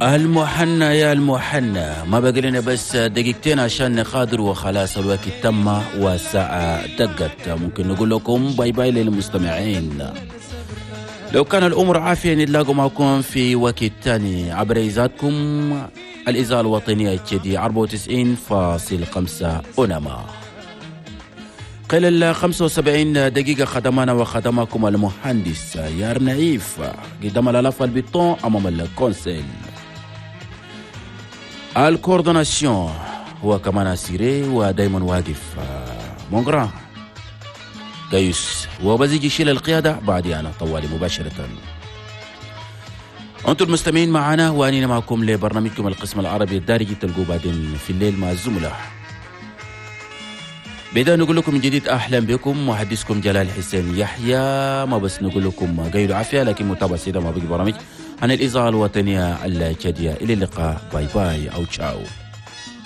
المحنى يا المحنى، ما بقى لنا بس دقيقتين عشان نخاطر وخلاص الوقت تم والساعة دقت. ممكن نقول لكم باي باي للمستمعين. لو كان الأمور عافية نتلاقوا معكم في وقت تاني عبر إذاعتكم الإذاعة الوطنية HD 94.5 أونما. خلال 75 دقيقة خدمنا وخدمكم المهندس يار نايف قدام الألف البطون أمام الكونسيل. الكوردوناسيون هو كمان أسيري ودايما واقف مونغران جايوس وبزيج يشيل القيادة بعدي أنا طوالي مباشرة. أنتم المستمعين معنا وأنينا معكم لبرنامجكم القسم العربي الدارجي تلقوا بعدين في الليل مع الزملاء. بدأ نقول لكم من جديد أهلا بكم، محدثكم جلال حسين يحيى. ما بس نقول لكم غير عافية لكن متابعة سيدة ما بقي برامج عن الإذاعة الوطنية الجديدة. إلى اللقاء، باي باي أو تشاو.